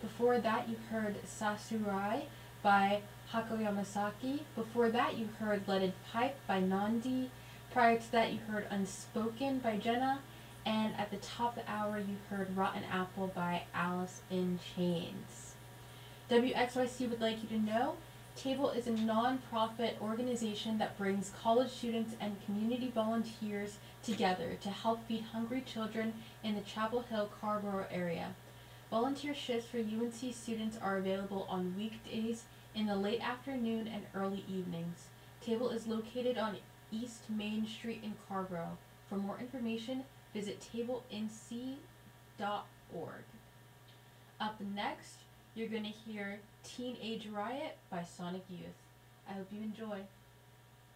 Before that, you heard Sasurai by Hako Yamasaki. Before that, you heard Leaded Pipe by Nandi. Prior to that, you heard Unspoken by Jenna. And at the top of the hour, you heard Rotten Apple by Alice in Chains. WXYC would like you to know Table is a non-profit organization that brings college students and community volunteers together to help feed hungry children in the Chapel Hill Carrboro area. Volunteer shifts for UNC students are available on weekdays in the late afternoon and early evenings. Table is located on East Main Street in Carrboro. For more information, visit tableinc.org. Up next, you're going to hear Teenage Riot by Sonic Youth. I hope you enjoy.